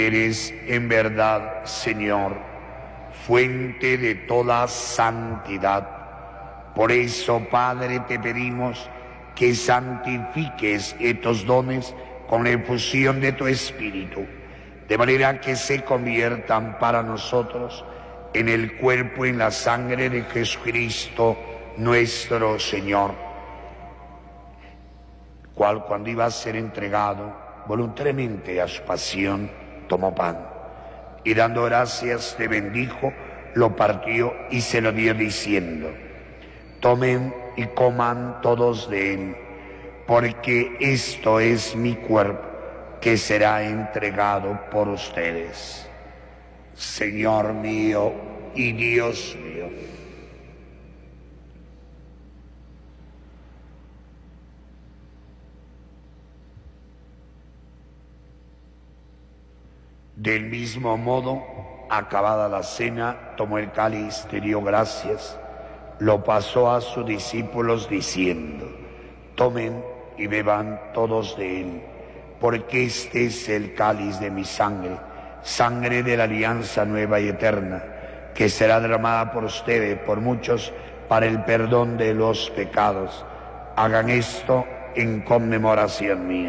Eres en verdad, Señor, fuente de toda santidad. Por eso, Padre, te pedimos que santifiques estos dones con la efusión de tu Espíritu, de manera que se conviertan para nosotros en el cuerpo y en la sangre de Jesucristo nuestro Señor, cual cuando iba a ser entregado voluntariamente a su pasión, tomó pan y dando gracias te bendijo, lo partió y se lo dio diciendo: tomen y coman todos de él, porque esto es mi cuerpo que será entregado por ustedes. Señor mío y Dios mío. Del mismo modo, acabada la cena, tomó el cáliz, te dio gracias, lo pasó a sus discípulos diciendo: tomen y beban todos de él, porque este es el cáliz de mi sangre, sangre de la alianza nueva y eterna, que será derramada por ustedes, por muchos, para el perdón de los pecados. Hagan esto en conmemoración mía.